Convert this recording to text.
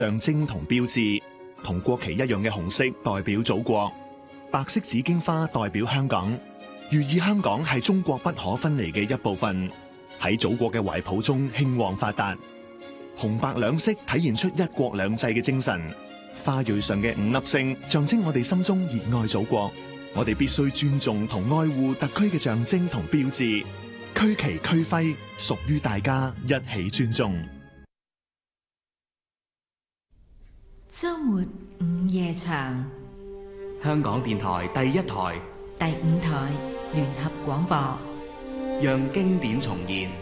象徵同標誌，同國旗一樣嘅紅色代表祖國，白色紫荊花代表香港，寓意香港係中國不可分離嘅一部分，喺祖國嘅懷抱中興旺發達。紅白兩色體現出一國兩制嘅精神，花蕊上嘅5粒星象徵我哋心中熱愛祖國，我哋必須尊重同愛護特區嘅象徵同標誌，區旗區徽屬於大家，一起尊重。 周末午夜場， 香港電台第一台、 第5台聯合廣播， 讓經典重現。